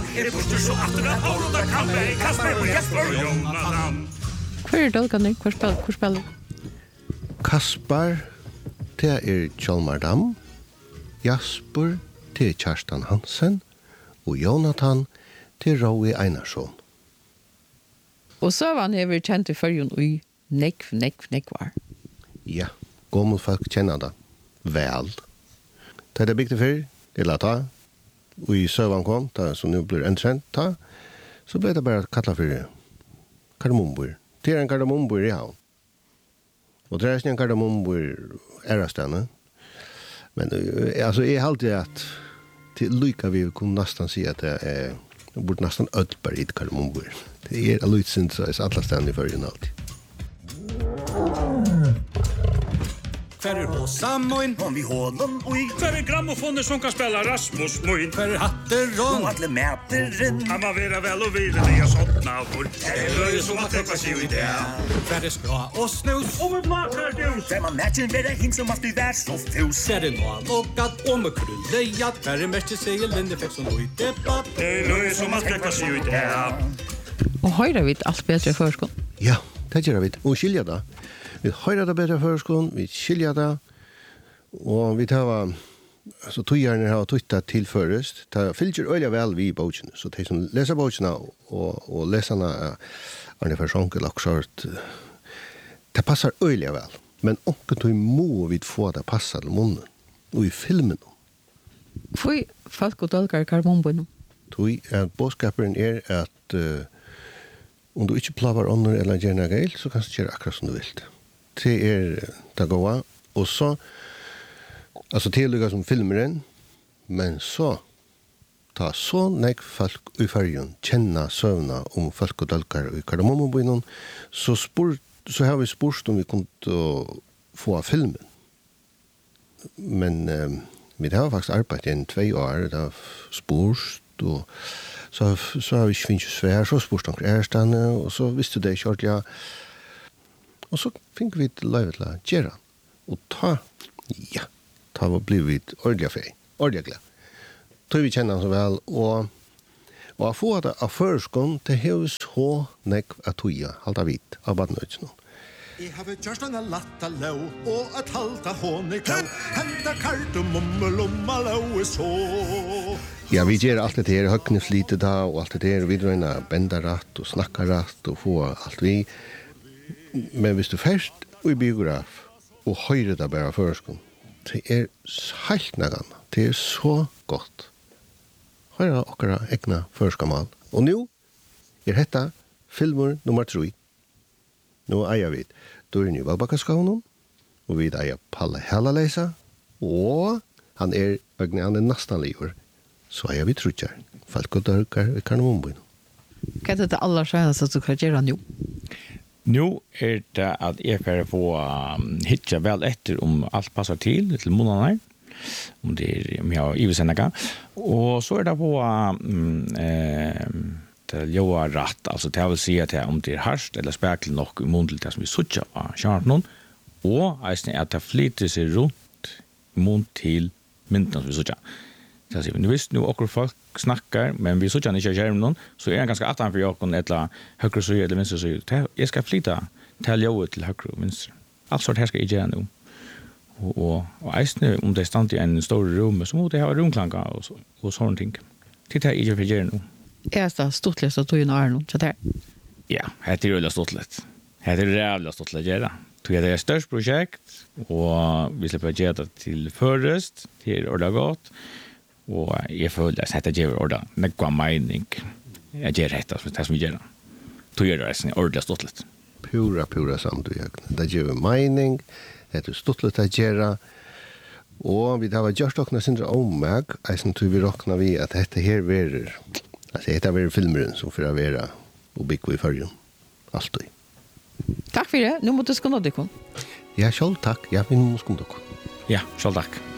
Jonathan det buster så efter att hålla kan vi Kasper och Jesper och Jonathan. Hur dolkan hur spelar? Kasper det Hjalmar Dam, Jasper det Kjartan Hansen och Jonathan det Roy Einarsson. Och så var han över känt i förrjun i neck var. Ja, gammel folk känner det väl. Det är byggt för, eller ta, och i Sövan kom, som nu blir entränt, ta, så blev det bara kallat för kardemombor. Det är en kardemombor i havn. Och det är en kardemombor ärastande. Men alltså, jag har alltid att till lycka vi kunde nästan säga att det är borde nästan ödbar i kardemombor. Det är alltid så är alla ständigt för en alltid. För Rosa Moin om vi hållen oj för grammofoner som kan spela Rasmus Moin för hatteron och alla mäteren han var vera väl och vidare jag sådana för det är som att det passar ju där för det ska och snus och vad makar du för man matchen med det hin som måste vara så fus ser det nå och att om krulle ja för det mest säger Linda fick som oj det är som att det passar ju där och höra vid allt bättre förskon. Ja, det gör vi. Och skilja det. Vi höra det bättre förskon, vi skilja det. Och vi tar så tojarna har tittat till förrest. Ta filter öliga väl vi boken så det som läser boken och läsarna är för sjönkel också det passar öliga väl. Men också då må vi få det passa till munnen och i filmen. Får folk och tolkar karbombon. Tui att boskapen är att om du inte plavar under eller gärna gail så kan du göra akkurat som du vill. Det är det goda. Och så alltså tilllycka som filmeren men så ta så nek folk i färgen känna sövna om folk och dalkar i kardemomboinen så har vi spurt om vi kunde få filmen. Men vi har faktiskt arbetat i 2 år det har spurt och så har vi finns ju svär så spurt om ärstanne och så visste det kört ja och så fick vi ett livet la gera och ta var blivit ordentligt glad. Tog vi känna så väl och att få det av förskon till hus så nek att toja halta vit av badnöjtsnån. I have just on a latta low och att halta honiklo hämta kardemommolommallow så. Ja, vi gör allt det här högknivslitet da och allt det här vi drar bända rätt och snacka rätt och få allt vi. Men hvis du först i biograf och höjer det bara förskon det är helt nägan. Det är så gott. Höra okra egna förskamal. Och nu är detta filmer nummer 3. Nu är vi då är ni Valbackaskånen och vi är Palle Hellalesa och han är nästan liver. Så är vi trutjar. Folk och dörkar i kardemombon. Kan det alla skönaste att du kan göra nu? Nu är det att jag får få hitta väl efter om allt passar till månaderna. Om det är om jag i visenaka. Och så är det på det joa rätt. Alltså det vill säga att om det är harst eller spekkel nog i munnen till det som vi sucha av charnon. Och att det flyter sig runt mun till mynten som vi sucha. Så säger vi, visst nu och folk snackar, men vi sucha inte skärmen någon, så är det ganska attan för jag kan eller högre så eller vänster så jag ska flytta till joa till högre och vänster. Alltså det här ska jag göra nu. Och nu om det stannar i en stor rum så måste jag ha rumklanka och sånt ting. Titta i för göra nu. Är det stortligt att du är någon så där? Ja, det är väldigt stortligt. Det är jävla stortligt att göra. Det är ett störst projekt och vi släpper göra det till förrest till ordagott. Och jag följer att det ger orda några mening. Jag ger rätt det som vi gör. Då gör det sen ordentligt stortligt. Pura samtidigt. Det ger mening. Det är stortligt att göra. Och vi har just räknat sin omväg. Sen tror vi räknar vi att detta här är alltså det är filmeren som för att vara och bygga i färgen. Alltid. Tack för det. Nu måste du skåna dig. Ja, själv tack. Ja, vi måste skåna dig. Ja, själv tack.